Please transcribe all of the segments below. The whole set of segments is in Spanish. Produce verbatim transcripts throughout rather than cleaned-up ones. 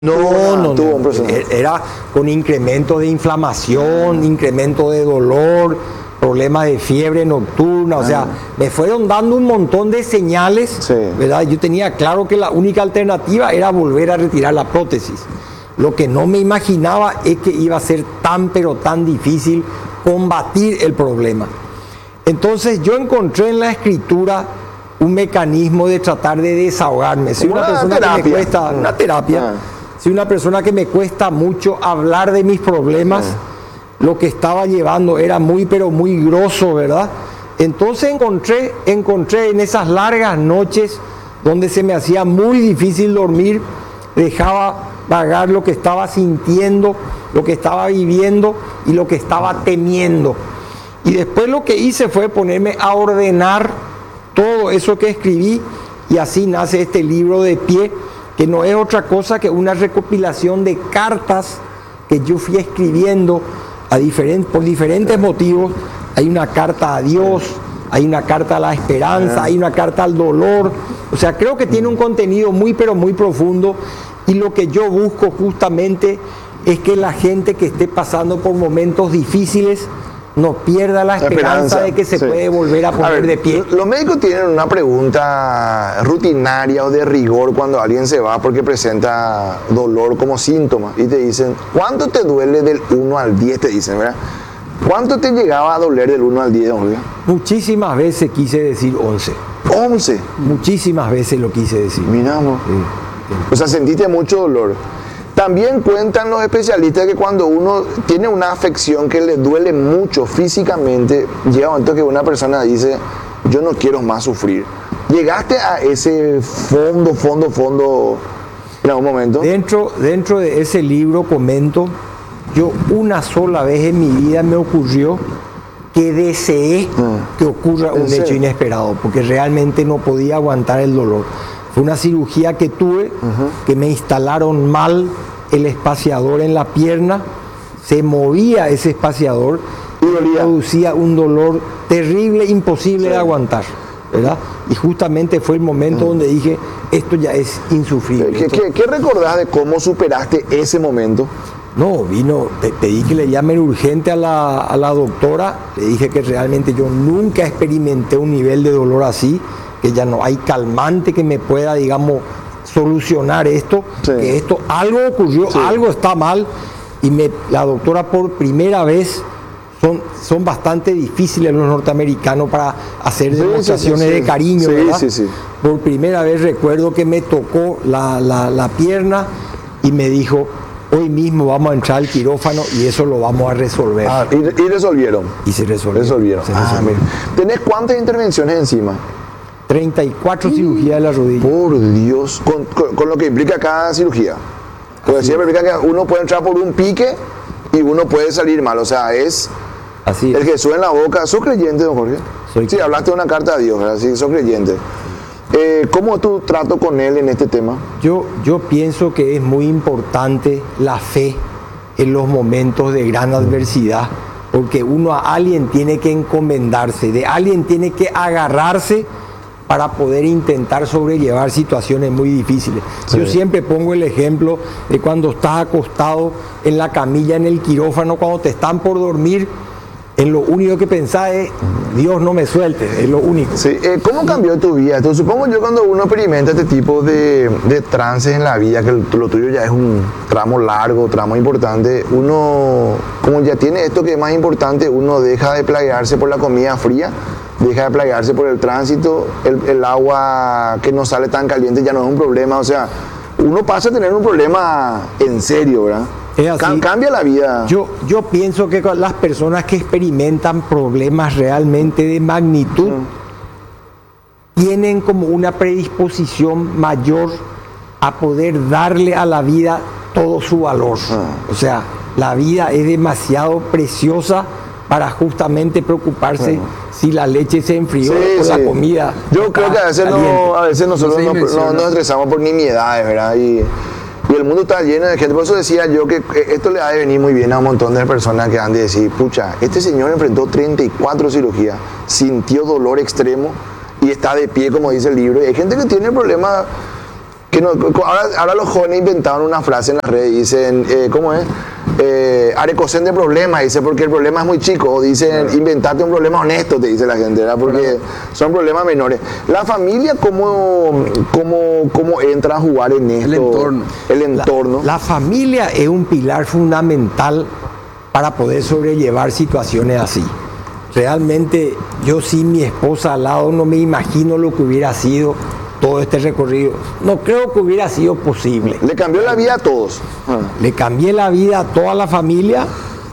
No, una, no, tuvo no, un proceso. era con incremento de inflamación, incremento de dolor, problemas de fiebre nocturna, o sea, me fueron dando un montón de señales, Sí. ¿verdad? Yo tenía claro que la única alternativa era volver a retirar la prótesis. Lo que no me imaginaba es que iba a ser tan pero tan difícil combatir el problema. Entonces yo encontré en la escritura un mecanismo de tratar de desahogarme. Soy una, Una persona que me terapia. cuesta, una terapia, Ah. soy una persona que me cuesta mucho hablar de mis problemas. Lo que estaba llevando era muy pero muy grosso, ¿verdad? Entonces encontré, encontré en esas largas noches donde se me hacía muy difícil dormir, dejaba vagar lo que estaba sintiendo, lo que estaba viviendo y lo que estaba temiendo. Y después lo que hice fue ponerme a ordenar todo eso que escribí y así nace este libro de pie, que no es otra cosa que una recopilación de cartas que yo fui escribiendo a diferentes, por diferentes motivos. Hay una carta a Dios, hay una carta a la esperanza, hay una carta al dolor. O sea, creo que tiene un contenido muy pero muy profundo y lo que yo busco justamente es que la gente que esté pasando por momentos difíciles no pierda la esperanza, esperanza, de que se sí. puede volver a poner A ver, de pie. Los médicos tienen una pregunta rutinaria o de rigor cuando alguien se va porque presenta dolor como síntoma y te dicen, ¿cuánto te duele del uno al diez? Te dicen, ¿verdad? ¿Cuánto te llegaba a doler del uno al diez, don Julio? Muchísimas veces quise decir once. once. Muchísimas veces lo quise decir. Miramos. Sí, sí. O sea, sentiste mucho dolor. También cuentan los especialistas que cuando uno tiene una afección que le duele mucho físicamente, llega un momento que una persona dice, yo no quiero más sufrir. ¿Llegaste a ese fondo, fondo, fondo en algún momento? Dentro, dentro de ese libro comento, yo una sola vez en mi vida me ocurrió que deseé Mm. que ocurra un ¿En hecho serio? inesperado, porque realmente no podía aguantar el dolor. Fue una cirugía que tuve, que me instalaron mal el espaciador en la pierna, se movía ese espaciador Y dolía. producía un dolor terrible, imposible Sí. de aguantar, ¿verdad? Y justamente fue el momento donde dije, esto ya es insufrible. ¿Qué, esto- qué, qué recordás de cómo superaste ese momento? No, vino, pe- pedí que le llamen urgente a la, a la doctora, le dije que realmente yo nunca experimenté un nivel de dolor así, que ya no hay calmante que me pueda, digamos, solucionar esto, Sí. que esto, algo ocurrió, Sí. algo está mal, y me, la doctora por primera vez, son, son bastante difíciles los norteamericanos para hacer Sí, sí, demostraciones sí, sí. de cariño, Sí, ¿verdad? sí, sí. Por primera vez recuerdo que me tocó la, la, la pierna y me dijo, hoy mismo vamos a entrar al quirófano y eso lo vamos a resolver. Ah, y, y resolvieron. Y se resolvió. Resolvieron. Se Ah, resolvió. mira. ¿Tenés cuántas intervenciones encima? treinta y cuatro cirugías de la rodilla. Por Dios, con, con- con lo que implica cada cirugía. Porque siempre implica que uno puede entrar por un pique y uno puede salir mal. O sea, es Así el es. Jesús en la boca. ¿Sos creyente, don Jorge? Soy Sí, hablaste de una carta a Dios, ¿verdad? Sí, sos creyente. Eh, ¿Cómo es tu trato con Él en este tema? Yo, yo pienso que es muy importante la fe en los momentos de gran adversidad, porque uno a alguien tiene que encomendarse, de alguien tiene que agarrarse para poder intentar sobrellevar situaciones muy difíciles. Sí. Yo siempre pongo el ejemplo de cuando estás acostado en la camilla, en el quirófano, cuando te están por dormir, en lo único que pensás es, Dios no me suelte, es lo único. Sí, eh, ¿cómo cambió tu vida? Entonces, supongo yo cuando uno experimenta este tipo de, de trances en la vida, que el- lo tuyo ya es un tramo largo, tramo importante, uno, como ya tiene esto que es más importante, uno deja de plaguearse por la comida fría, deja de plaguearse por el tránsito, el, el agua que no sale tan caliente ya no es un problema, o sea, uno pasa a tener un problema en serio, ¿verdad? Es así. Cam- cambia la vida. Yo, yo pienso que con las personas que experimentan problemas realmente de magnitud tienen como una predisposición mayor a poder darle a la vida todo su valor. O sea, la vida es demasiado preciosa para justamente preocuparse si la leche se enfrió Sí, o la sí. comida. Yo creo que a veces, caliente. no, a veces nosotros No se no- no- dimensiona. nos estresamos por nimiedades, ¿verdad? Y, y el mundo está lleno de gente. Por eso decía yo que esto le ha de venir muy bien a un montón de personas que han de decir, pucha, este señor enfrentó treinta y cuatro cirugías, sintió dolor extremo y está de pie, como dice el libro. Y hay gente que tiene problemas Que no, ahora, ahora los jóvenes inventaron una frase en las redes, dicen, eh, ¿cómo es? Eh, arecocen de problemas, dice, porque el problema es muy chico, o dicen, claro, inventate un problema honesto, te dice la gente, ¿verdad? Porque claro, son problemas menores. La familia, ¿cómo, cómo, cómo entra a jugar en esto? El entorno. El entorno. La, la familia es un pilar fundamental para poder sobrellevar situaciones así. Realmente, yo sin mi esposa al lado no me imagino lo que hubiera sido todo este recorrido. No creo que hubiera sido posible. Le cambió la vida a todos. Ah. Le cambié la vida a toda la familia.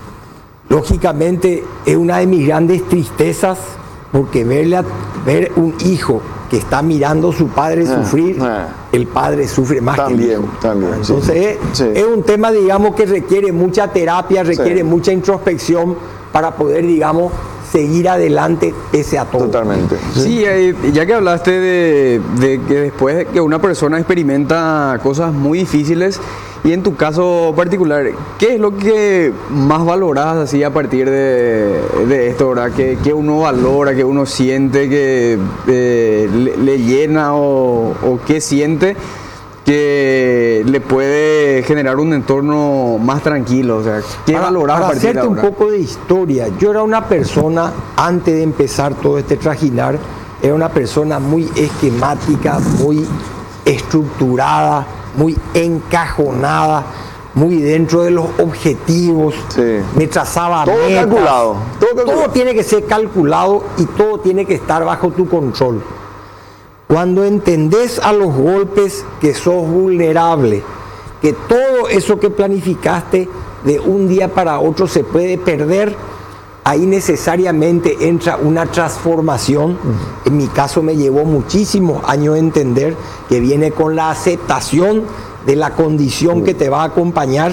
Lógicamente es una de mis grandes tristezas, porque verle a, ver un hijo que está mirando a su padre ah, sufrir, ah. el padre sufre más también, que el hijo. También, Entonces sí. es, sí. es un tema, digamos, que requiere mucha terapia, requiere sí. mucha introspección para poder, digamos, seguir adelante pese a todo. Totalmente. Sí, ya que hablaste de, de que después de que una persona experimenta cosas muy difíciles, y en tu caso particular, ¿qué es lo que más valorás así a partir de, de esto, ¿verdad? ¿Qué, qué uno valora, qué uno siente, que eh, le, le llena o, o qué siente que le puede generar un entorno más tranquilo? O sea, ¿qué para, valorás para a partir hacerte de un ahora? poco de historia, yo era una persona, antes de empezar todo este trajinar, era una persona muy esquemática, muy estructurada, muy encajonada, muy dentro de los objetivos. Sí. Me trazaba todo metas. Calculado. Todo calculado. Todo tiene que ser calculado y todo tiene que estar bajo tu control. Cuando entendés a los golpes que sos vulnerable, que todo eso que planificaste de un día para otro se puede perder, ahí necesariamente entra una transformación. En mi caso me llevó muchísimos años entender que viene con la aceptación de la condición que te va a acompañar.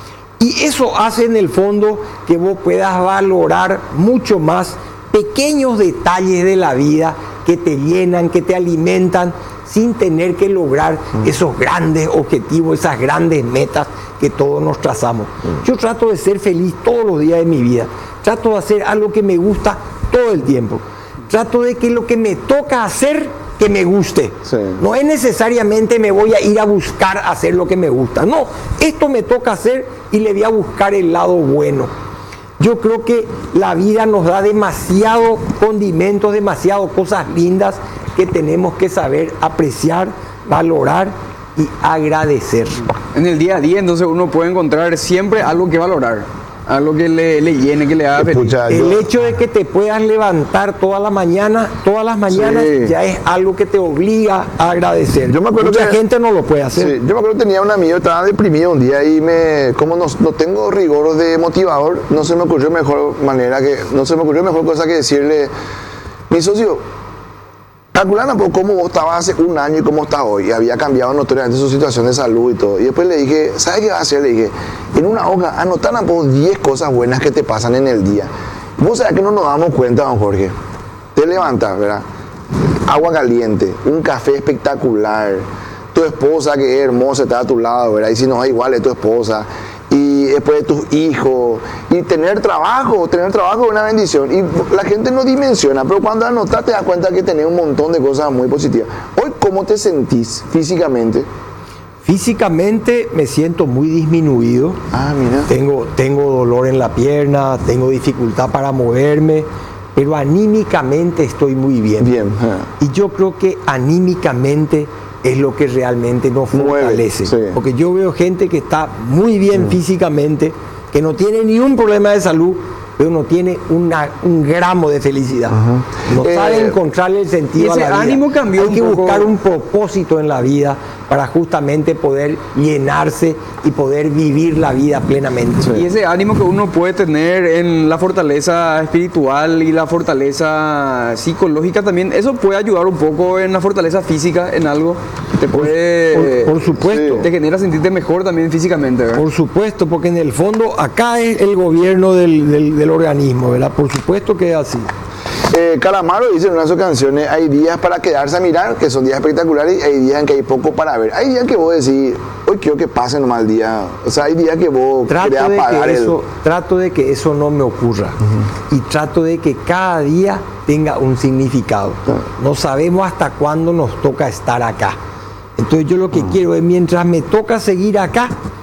Y eso hace en el fondo que vos puedas valorar mucho más pequeños detalles de la vida que te llenan, que te alimentan, sin tener que lograr esos grandes objetivos, esas grandes metas que todos nos trazamos. Yo trato de ser feliz todos los días de mi vida. Trato de hacer algo que me gusta todo el tiempo. Trato de que lo que me toca hacer, que me guste. Sí. No es necesariamente me voy a ir a buscar hacer lo que me gusta. No, esto me toca hacer y le voy a buscar el lado bueno. Yo creo que la vida nos da demasiado condimentos, demasiado cosas lindas que tenemos que saber apreciar, valorar y agradecer. En el día a día, entonces, uno puede encontrar siempre algo que valorar, algo que le, le llene, que le haga feliz. Escucha, El yo- hecho de que te puedas levantar toda la mañana, todas las mañanas, Sí. ya es algo que te obliga a agradecer. Yo me acuerdo Mucha que- gente no lo puede hacer. Sí, yo me acuerdo que tenía un amigo, estaba deprimido un día y me, como no, no tengo rigor de motivador, no se me ocurrió mejor manera que, no se me ocurrió mejor cosa que decirle, mi socio, calculando un poco cómo vos estabas hace un año y cómo estás hoy, y había cambiado notoriamente su situación de salud y todo. Y después le dije, ¿sabes qué vas a hacer? Le dije, en una hoja, anotar un poco diez cosas buenas que te pasan en el día. Vos sabés que no nos damos cuenta, don Jorge. Te levantas, ¿verdad? Agua caliente, un café espectacular, tu esposa que es hermosa está a tu lado, ¿verdad? Y si no es igual es tu esposa, y después de tus hijos, y tener trabajo, tener trabajo es una bendición, y la gente no dimensiona, pero cuando anotas te das cuenta que tenés un montón de cosas muy positivas. Hoy, ¿cómo te sentís físicamente? Físicamente me siento muy disminuido. Ah, mira. Tengo, tengo dolor en la pierna, tengo dificultad para moverme, pero anímicamente estoy muy bien. Bien. ah. Y yo creo que anímicamente es lo que realmente nos Mueve, fortalece. sí. Porque yo veo gente que está muy bien físicamente, que no tiene ni un problema de salud, pero no tiene una, un gramo de felicidad. No Eh, sabe encontrarle el sentido y a ese la vida. ánimo cambió Hay un que poco. buscar un propósito en la vida para justamente poder llenarse y poder vivir la vida plenamente. Y ese ánimo que uno puede tener en la fortaleza espiritual y la fortaleza psicológica también, eso puede ayudar un poco en la fortaleza física, en algo. Te puede... Por, por supuesto. Te genera sentirte mejor también físicamente, ¿verdad? Por supuesto, porque en el fondo acá es el gobierno del, del- del organismo, ¿verdad? Por supuesto que es así. Eh, Calamaro dice en una de sus canciones, hay días para quedarse a mirar, que son días espectaculares, y hay días en que hay poco para ver. Hay días que vos decís, hoy quiero que pase nomás el día. O sea, hay días que vos Trato querés de, apagar que el... eso, trato de que eso no me ocurra. Y trato de que cada día tenga un significado. No sabemos hasta cuándo nos toca estar acá. Entonces yo lo que quiero es, mientras me toca seguir acá,